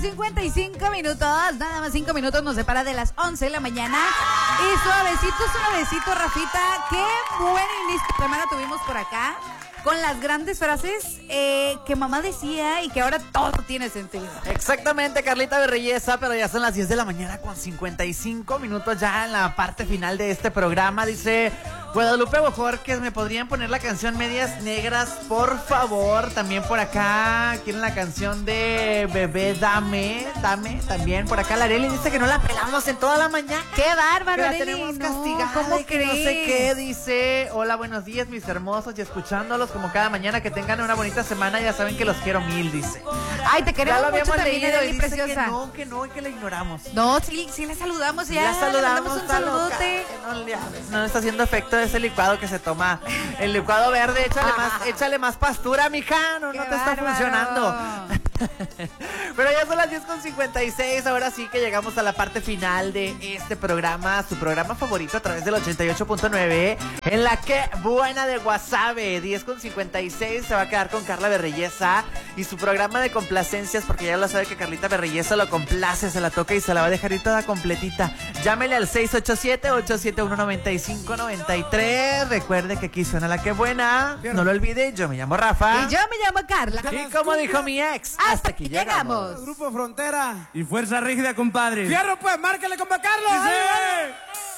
55 minutos, nada más 5 minutos nos separa de las 11 de la mañana. Y suavecito, Rafita, qué buen inicio de semana tuvimos por acá. Con las grandes frases que mamá decía y que ahora todo tiene sentido. Exactamente, Carlita Berreyesa, pero ya son las 10 de la mañana con 55 minutos ya en la parte final de este programa. Dice Guadalupe Bojorquez, ¿me podrían poner la canción Medias Negras, por favor? También por acá quieren la canción de Bebé Dame, también por acá la Arely dice que no la pelamos en toda la mañana. ¡Qué bárbaro, la Arely! tenemos No, castigada, ¿cómo que no sé crees? qué. Dice, hola, buenos días, mis hermosos, y escuchándolos como cada mañana, que tengan una bonita semana, ya saben que los quiero mil, dice. Ay, te queremos Ya lo mucho habíamos también, leído y Arely, dice preciosa. que no, y que la ignoramos. No, sí la saludamos ya. Ya saludamos, le mandamos un está loca, saludote. que no está haciendo efecto ese licuado que se toma. El licuado verde, échale más pastura, mija, no te está bárbaro. funcionando. Pero ya son las 10:56, ahora sí que llegamos a la parte final de este programa, su programa favorito a través del 88.9, en la que buena de Guasave, 10:56, se va a quedar con Carla Berreyesa y su programa de complacencias, porque ya lo sabe que Carlita Berreyesa lo complace, se la toca y se la va a dejar ir toda completita. Llámele al 687-871-9593, recuerde que aquí suena la que buena, no lo olvide, yo me llamo Rafa. Y yo me llamo Carla. Y como dijo mi ex, hasta aquí llegamos. Grupo Frontera. Y Fuerza Rígida, compadre. Fierro, pues, márcale, compa Carlos. ¡Sí!